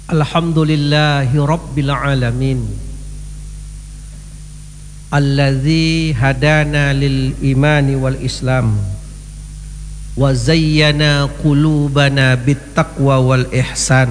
Alhamdulillahi Rabbil Alamin Alladzi hadana lil imani wal islam wa zayyana qulubana bit taqwa wal ihsan.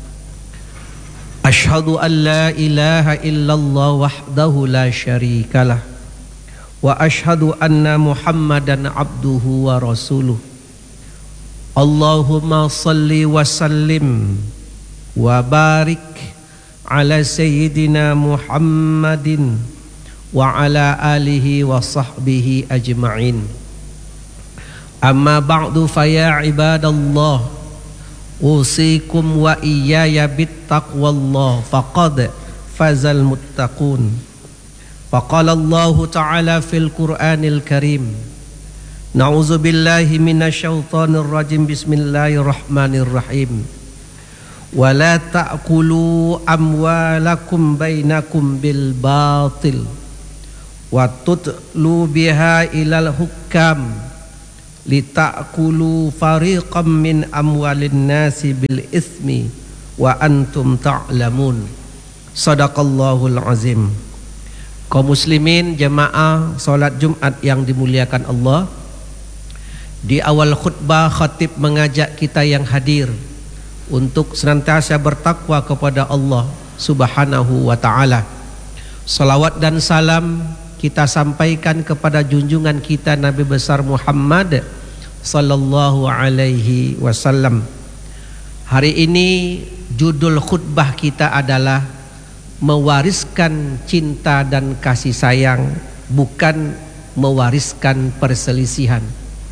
Ashhadu an la ilaha illallah wahdahu la syarikalah wa ashhadu anna Muhammadan abduhu wa rasuluh. Allahumma salli wa sallim wa barik ala sayyidina Muhammadin wa ala alihi wa sahbihi ajma'in. Amma ba'du fa ya ibadallah, usikum wa iyaya bittaqwallah faqad fazal muttaqun. Faqala Allah ta'ala fil Qur'anil Karim, na'udzu billahi minasyaitonir rajim, bismillahirrahmanirrahim. Wala ta'kulu amwalakum bainakum bil batil wa tutlu biha ilal hukam lita'kulu fariqam min amwalin nasi bil ismi wa antum ta'lamun. Sadaqallahul azim. Kaum muslimin jemaah salat Jumat yang dimuliakan Allah, di awal khutbah khatib mengajak kita yang hadir untuk senantiasa bertakwa kepada Allah Subhanahu wa ta'ala. Salawat dan salam kita sampaikan kepada junjungan kita Nabi besar Muhammad sallallahu alaihi wasallam. Hari ini judul khutbah kita adalah mewariskan cinta dan kasih sayang, bukan mewariskan perselisihan.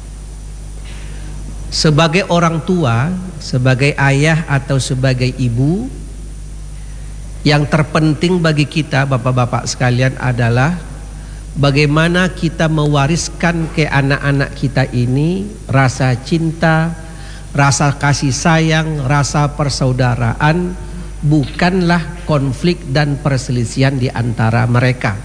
Sebagai orang tua, sebagai ayah atau sebagai ibu, yang terpenting bagi kita bapak-bapak sekalian adalah bagaimana kita mewariskan ke anak-anak kita ini rasa cinta, rasa kasih sayang, rasa persaudaraan, bukanlah konflik dan perselisihan di antara mereka.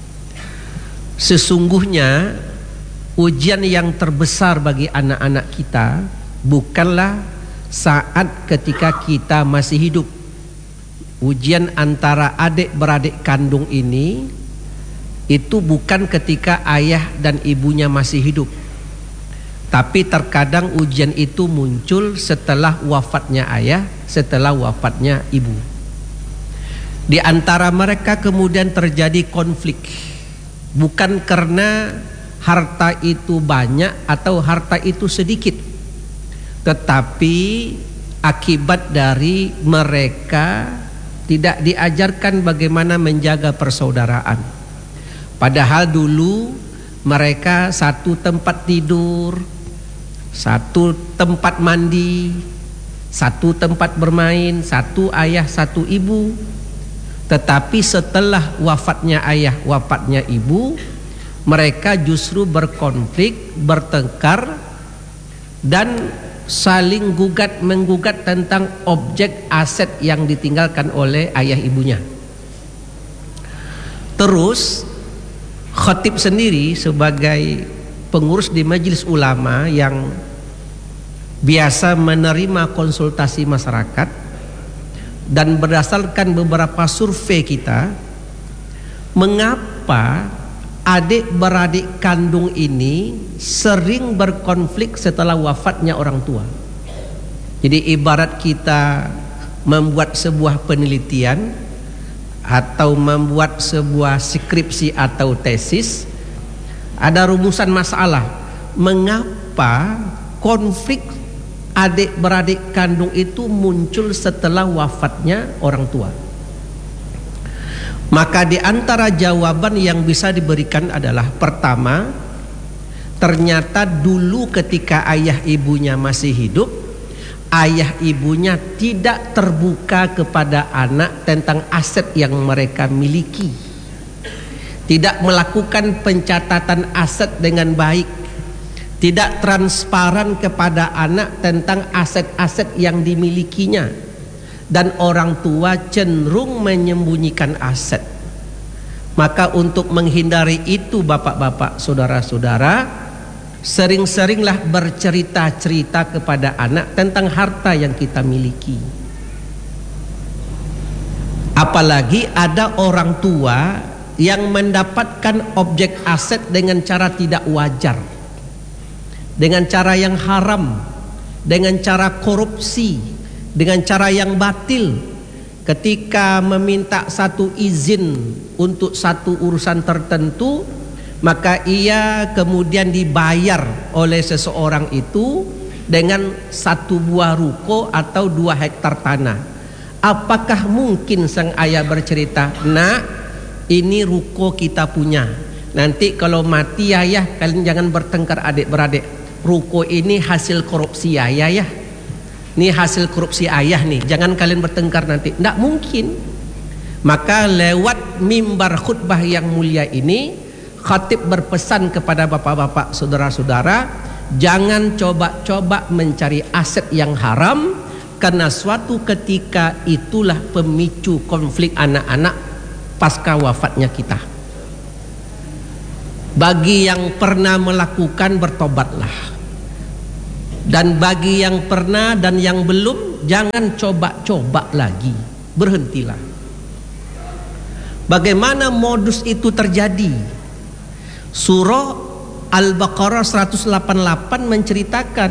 Sesungguhnya ujian yang terbesar bagi anak-anak kita bukanlah saat ketika kita masih hidup. Ujian antara adik beradik kandung ini itu bukan ketika ayah dan ibunya masih hidup, tapi terkadang ujian itu muncul setelah wafatnya ayah, setelah wafatnya ibu. Di antara mereka kemudian terjadi konflik, bukan karena harta itu banyak atau harta itu sedikit, tetapi akibat dari mereka tidak diajarkan bagaimana menjaga persaudaraan. Padahal dulu mereka satu tempat tidur, satu tempat mandi, satu tempat bermain, satu ayah satu ibu. Tetapi setelah wafatnya ayah, wafatnya ibu, mereka justru berkonflik, bertengkar, dan saling gugat-menggugat tentang objek aset yang ditinggalkan oleh ayah ibunya. Terus khatib sendiri sebagai pengurus di majelis ulama yang biasa menerima konsultasi masyarakat, dan berdasarkan beberapa survei kita, mengapa adik beradik kandung ini sering berkonflik setelah wafatnya orang tua. Jadi ibarat kita membuat sebuah penelitian atau membuat sebuah skripsi atau tesis, ada rumusan masalah. Mengapa konflik adik beradik kandung itu muncul setelah wafatnya orang tua? Maka di antara jawaban yang bisa diberikan adalah, pertama, ternyata dulu ketika ayah ibunya masih hidup, ayah ibunya tidak terbuka kepada anak tentang aset yang mereka miliki, tidak melakukan pencatatan aset dengan baik, tidak transparan kepada anak tentang aset-aset yang dimilikinya. Dan orang tua cenderung menyembunyikan aset. Maka untuk menghindari itu bapak-bapak, saudara-saudara, sering-seringlah bercerita-cerita kepada anak tentang harta yang kita miliki. Apalagi ada orang tua yang mendapatkan objek aset dengan cara tidak wajar, dengan cara yang haram, dengan cara korupsi, dengan cara yang batil. Ketika meminta satu izin untuk satu urusan tertentu, maka ia kemudian dibayar oleh seseorang itu dengan 1 buah ruko atau 2 hektar tanah. Apakah mungkin sang ayah bercerita, "Nak, ini ruko kita punya. Nanti kalau mati ayah, kalian jangan bertengkar adik-beradik. Ruko ini hasil korupsi ayah ya. Ini hasil korupsi ayah nih. Jangan kalian bertengkar nanti." Tidak mungkin. Maka lewat mimbar khutbah yang mulia ini, khatib berpesan kepada bapak-bapak, saudara-saudara, jangan coba-coba mencari aset yang haram, karena suatu ketika itulah pemicu konflik anak-anak pasca wafatnya kita. Bagi yang pernah melakukan, bertobatlah. Dan bagi yang pernah dan yang belum, jangan coba-coba lagi, berhentilah. Bagaimana modus itu terjadi? Surah Al-Baqarah 188 menceritakan,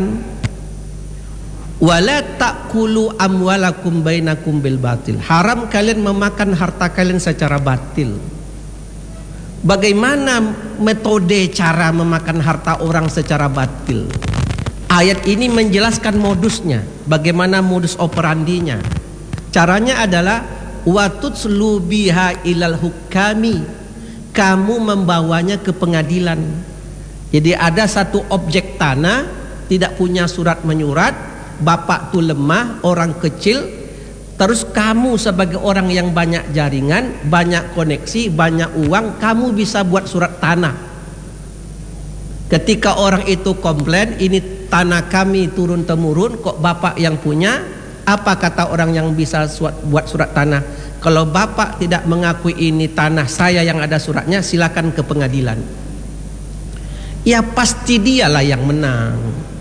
wala ta'kulu amwalakum bainakum bil batil. Haram kalian memakan harta kalian secara batil. Bagaimana metode cara memakan harta orang secara batil? Ayat ini menjelaskan modusnya, bagaimana modus operandinya. Caranya adalah watutslu biha ilal hukami, kamu membawanya ke pengadilan. Jadi ada satu objek tanah tidak punya surat menyurat, bapak tuh lemah, orang kecil, terus kamu sebagai orang yang banyak jaringan, banyak koneksi, banyak uang, kamu bisa buat surat tanah. Ketika orang itu komplain, ini tanah kami turun temurun, kok bapak yang punya? Apa kata orang yang bisa buat surat tanah? Kalau bapak tidak mengakui ini tanah saya yang ada suratnya, silakan ke pengadilan. Ya pasti dialah yang menang.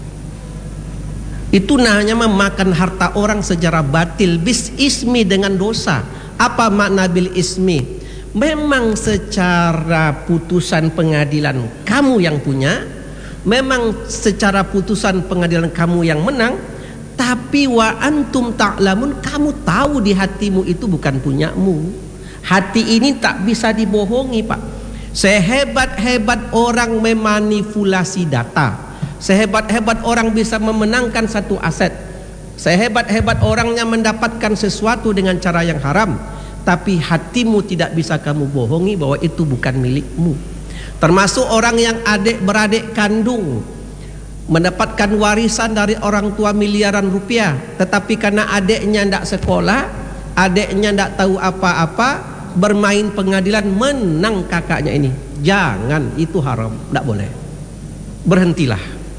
Itu namanya memakan harta orang secara batil, bis ismi, dengan dosa. Apa makna bil ismi? Memang secara putusan pengadilan kamu yang punya, memang secara putusan pengadilan kamu yang menang, tapi wa antum ta'lamun, kamu tahu di hatimu itu bukan punyamu. Hati ini tak bisa dibohongi, Pak. Sehebat-hebat orang memanipulasi data, sehebat-hebat orang bisa memenangkan satu aset, sehebat-hebat orangnya mendapatkan sesuatu dengan cara yang haram, tapi hatimu tidak bisa kamu bohongi bahwa itu bukan milikmu. Termasuk orang yang adik-beradik kandung mendapatkan warisan dari orang tua miliaran rupiah, tetapi karena adiknya tidak sekolah, adiknya tidak tahu apa-apa, bermain pengadilan, menang kakaknya ini. Jangan, itu haram, tidak boleh. Berhentilah.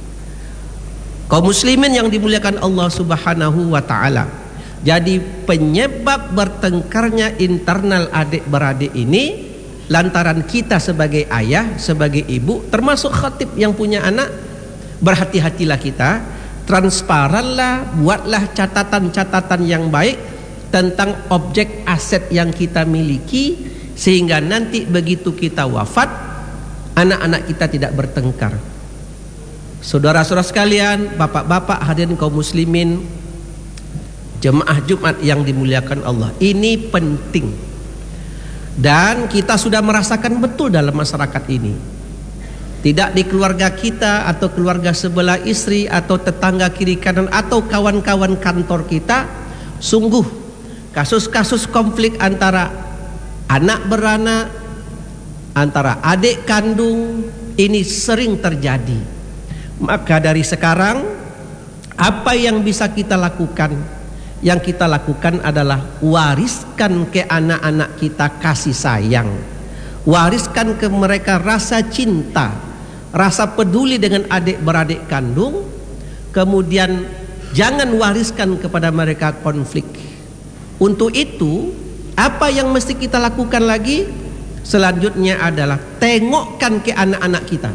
Kaum muslimin yang dimuliakan Allah Subhanahu wa ta'ala, jadi penyebab bertengkarnya internal adik-beradik ini lantaran kita sebagai ayah, sebagai ibu, termasuk khatib yang punya anak, berhati-hatilah kita, transparanlah, buatlah catatan-catatan yang baik tentang objek aset yang kita miliki, sehingga nanti begitu kita wafat, anak-anak kita tidak bertengkar. Saudara-saudara sekalian, bapak-bapak, hadirin kaum muslimin, jemaah Jumat yang dimuliakan Allah, ini penting. Dan kita sudah merasakan betul dalam masyarakat ini. Tidak di keluarga kita atau keluarga sebelah istri atau tetangga kiri kanan atau kawan-kawan kantor kita, sungguh kasus-kasus konflik antara anak beranak, antara adik kandung, ini sering terjadi. Maka dari sekarang, apa yang bisa kita lakukan? Yang kita lakukan adalah wariskan ke anak-anak kita kasih sayang, wariskan ke mereka rasa cinta, rasa peduli dengan adik-beradik kandung. Kemudian jangan wariskan kepada mereka konflik. Untuk itu, apa yang mesti kita lakukan lagi? Selanjutnya adalah tengokkan ke anak-anak kita,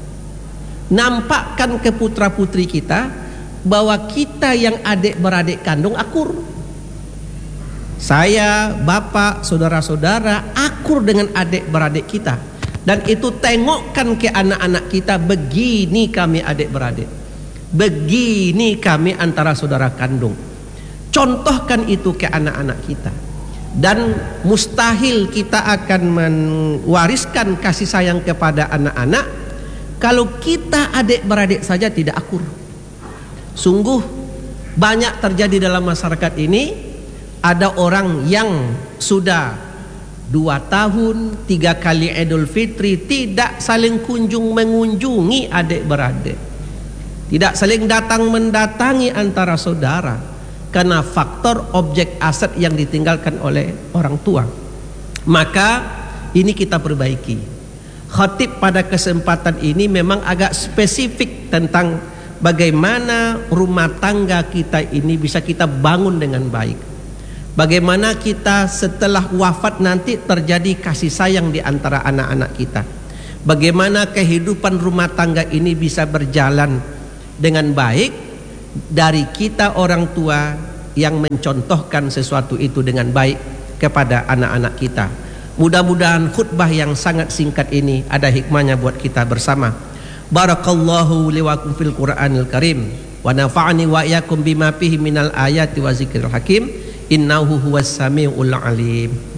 nampakkan ke putra-putri kita bahwa kita yang adik-beradik kandung akur. Saya, bapak, saudara-saudara akur dengan adik-beradik kita. Dan itu tengokkan ke anak-anak kita, begini kami adik-beradik, begini kami antara saudara kandung. Contohkan itu ke anak-anak kita. Dan mustahil kita akan mewariskan kasih sayang kepada anak-anak kalau kita adik-beradik saja tidak akur. Sungguh banyak terjadi dalam masyarakat ini. Ada orang yang sudah 2 tahun 3 kali Idul Fitri tidak saling kunjung mengunjungi adik-beradik, tidak saling datang mendatangi antara saudara, karena faktor objek aset yang ditinggalkan oleh orang tua. Maka ini kita perbaiki. Khatib pada kesempatan ini memang agak spesifik tentang bagaimana rumah tangga kita ini bisa kita bangun dengan baik. Bagaimana kita setelah wafat nanti terjadi kasih sayang di antara anak-anak kita. Bagaimana kehidupan rumah tangga ini bisa berjalan dengan baik dari kita orang tua yang mencontohkan sesuatu itu dengan baik kepada anak-anak kita. Mudah-mudahan khutbah yang sangat singkat ini ada hikmahnya buat kita bersama. Barakallahu li wa lakum fil Qur'anil Karim wa nafa'ani wa iyyakum bima fihi minal ayati wa zikril hakim. Innahu huwas samiul alim.